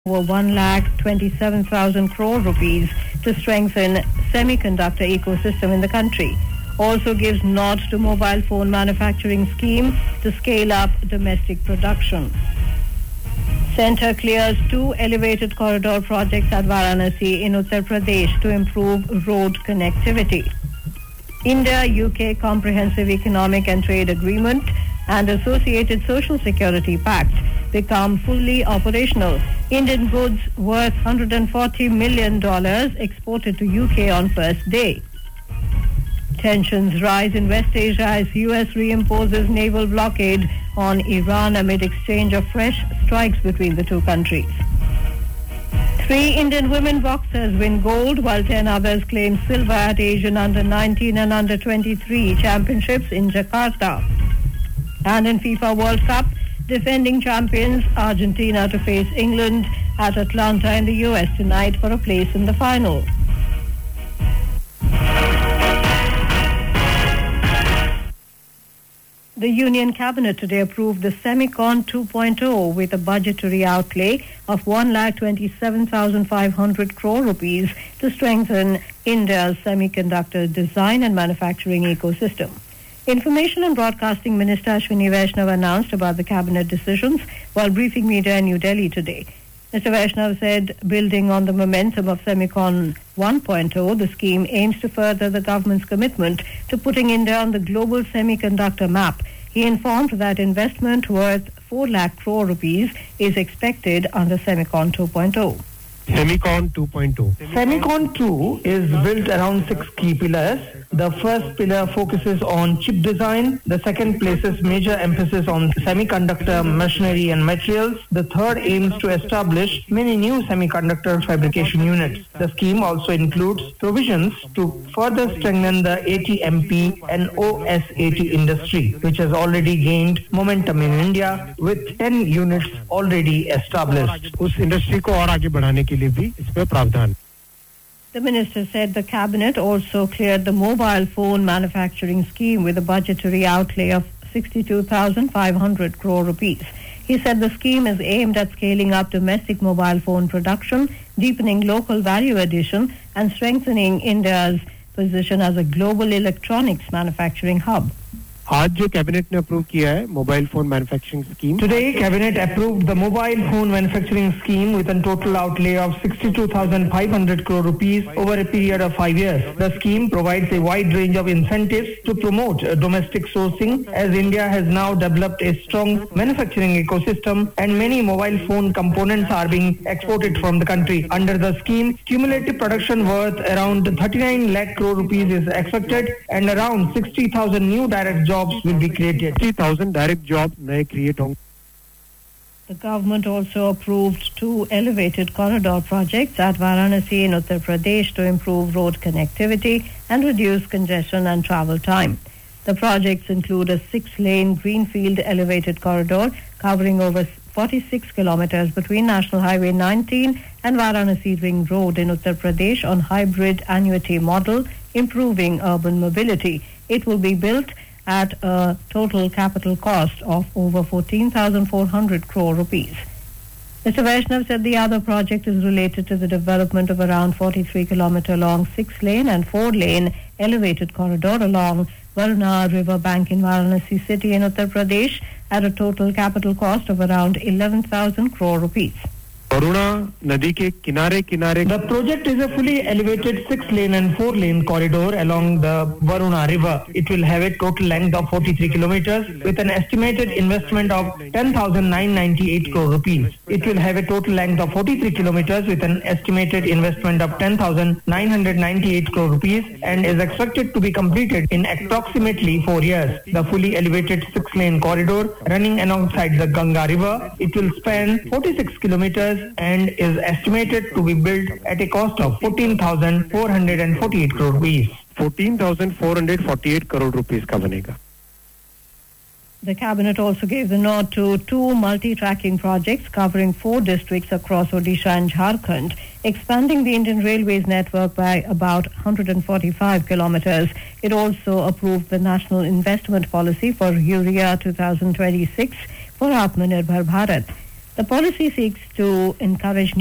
over 1,27,000 crore rupees to strengthen semiconductor ecosystem in the country. Also gives nod to mobile phone manufacturing scheme to scale up domestic production. Centre clears 2 elevated corridor projects at Varanasi in Uttar Pradesh to improve road connectivity. India-UK Comprehensive Economic and Trade Agreement and Associated Social Security Pact become fully operational. Indian goods worth $140 million exported to UK on first day. Tensions rise in West Asia as US reimposes naval blockade on Iran amid exchange of fresh strikes between the two countries. 3 Indian women boxers win gold while 10 others claim silver at Asian Under-19 and Under-23 championships in Jakarta. And in FIFA World Cup, defending champions Argentina to face England at Atlanta in the US tonight for a place in the final. The Union Cabinet today approved the Semicon 2.0 with a budgetary outlay of 1,27,500 crore rupees to strengthen India's semiconductor design and manufacturing ecosystem. Information and Broadcasting Minister Ashwini Vaishnav announced about the cabinet decisions while briefing media in New Delhi today. Mr. Vaishnav said, building on the momentum of Semicon 1.0, the scheme aims to further the government's commitment to putting India on the global semiconductor map. He informed that investment worth 4 lakh crore rupees is expected under Semicon 2.0. Semicon 2.0. Semicon 2 is built around 6 key pillars. The first pillar focuses on chip design. The second places major emphasis on semiconductor machinery and materials. The third aims to establish many new semiconductor fabrication units. The scheme also includes provisions to further strengthen the ATMP and OSAT industry, which has already gained momentum in India with 10 units already established. उस industry को और आगे बढ़ाने के लिए भी इसमें प्रावधान. The minister said the cabinet also cleared the mobile phone manufacturing scheme with a budgetary outlay of 62,500 crore rupees. He said the scheme is aimed at scaling up domestic mobile phone production, deepening local value addition, and strengthening India's position as a global electronics manufacturing hub. आज जो cabinet ने approve किया है mobile phone manufacturing scheme. Today, Cabinet approved the mobile phone manufacturing scheme with a total outlay of 62,500 crore rupees over a period of 5 years. The scheme provides a wide range of incentives to promote domestic sourcing, as India has now developed a strong manufacturing ecosystem and many mobile phone components are being exported from the country. Under the scheme, cumulative production worth around 39 lakh crore rupees is expected and around 60,000 new direct jobs will be created. 60,000 direct jobs नए create होंगे. The government also approved 2 elevated corridor projects at Varanasi in Uttar Pradesh to improve road connectivity and reduce congestion and travel time. The projects include a 6-lane greenfield elevated corridor covering over 46 kilometers between National Highway 19 and Varanasi Ring Road in Uttar Pradesh on hybrid annuity model, improving urban mobility. It will be built at a total capital cost of over 14,400 crore rupees. Mr. Vaishnav said the other project is related to the development of around 43-kilometer long 6-lane and 4-lane elevated corridor along Varuna River bank in Varanasi city in Uttar Pradesh at a total capital cost of around 11,000 crore rupees. Varuna नदी के किनारे. The project is a fully elevated 6-lane and 4-lane corridor along the Varuna River. It will have a total length of 43 kilometers with an estimated investment of 10,998 crore rupees. It will have a total length of 43 kilometers with an estimated investment of 10,998 crore rupees and is expected to be completed in approximately 4 years. The fully elevated 6-lane corridor running alongside the Ganga River, it will span 46 kilometers and is estimated to be built at a cost of 14,448 crore rupees. 14,448 crore rupees का बनेगा. The cabinet also gave the nod to 2 multi-tracking projects covering 4 districts across Odisha and Jharkhand, expanding the Indian Railways network by about 145 kilometers. It also approved the National Investment Policy for Urea 2026 for Atmanirbhar Bharat. The policy seeks to encourage